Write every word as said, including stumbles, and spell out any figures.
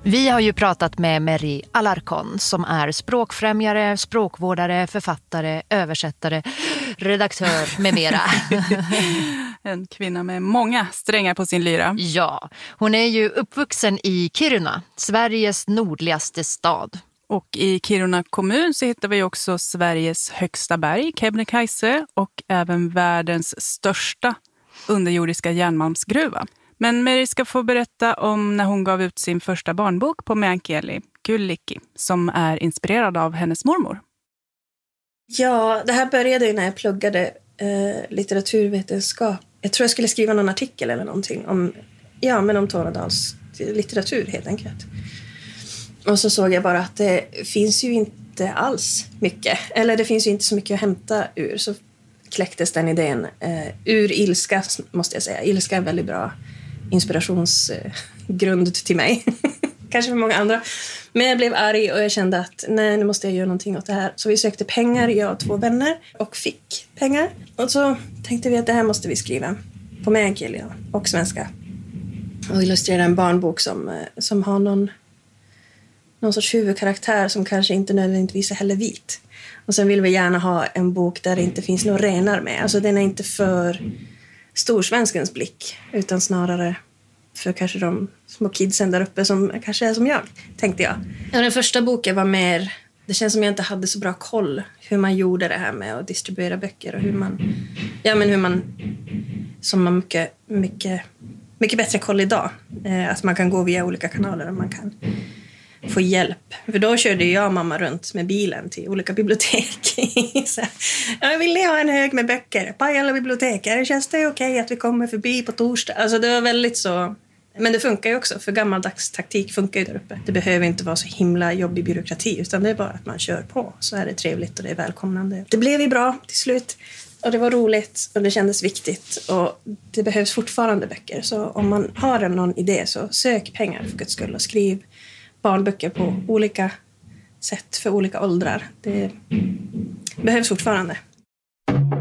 Vi har ju pratat med Mary Alarcon som är språkfrämjare, språkvårdare, författare, översättare, redaktör med mera. En kvinna med många strängar på sin lyra. Ja, hon är ju uppvuxen i Kiruna, Sveriges nordligaste stad. Och i Kiruna kommun så hittar vi också Sveriges högsta berg, Kebnekaise, och även världens största underjordiska järnmalmsgruva. Men Mary ska få berätta om när hon gav ut sin första barnbok på meänkieli, Kyllikki, som är inspirerad av hennes mormor. Ja, det här började ju när jag pluggade eh, litteraturvetenskap. Jag tror jag skulle skriva någon artikel eller någonting om, ja, men om Tornedals litteratur helt enkelt. Och så såg jag bara att det finns ju inte alls mycket. Eller det finns ju inte så mycket att hämta ur. Så kläcktes den idén eh, ur ilska, måste jag säga. Ilska är en väldigt bra inspirationsgrund eh, till mig. Kanske för många andra. Men jag blev arg och jag kände att nej, nu måste jag göra någonting åt det här. Så vi sökte pengar, jag och två vänner. Och fick pengar. Och så tänkte vi att det här måste vi skriva. På meänkieli och svenska. Och illustrera en barnbok som, eh, som har någon... någon sorts huvudkaraktär som kanske inte nödvändigtvis är heller vit. Och sen vill vi gärna ha en bok där det inte finns några renar med. Alltså den är inte för storsvenskens blick, utan snarare för kanske de små kidsen där uppe som kanske är som jag, tänkte jag. Ja, den första boken var mer, det känns som jag inte hade så bra koll hur man gjorde det här med att distribuera böcker och hur man, ja men hur man, som man mycket, mycket, mycket bättre koll idag. Eh, att man kan gå via olika kanaler och man kan få hjälp. För då körde jag och mamma runt med bilen till olika bibliotek. Så jag vill ha en hög med böcker. Pajala bibliotek. Det känns det okej att vi kommer förbi på torsdag? Alltså det var väldigt så... Men det funkar ju också. För gammaldags taktik funkar ju där uppe. Det behöver inte vara så himla jobbig byråkrati. Utan det är bara att man kör på. Så är det trevligt och det är välkomnande. Det blev ju bra till slut. Och det var roligt och det kändes viktigt. Och det behövs fortfarande böcker. Så om man har någon idé så sök pengar för Guds skull och skriv barnböcker på olika sätt för olika åldrar. Det behövs fortfarande.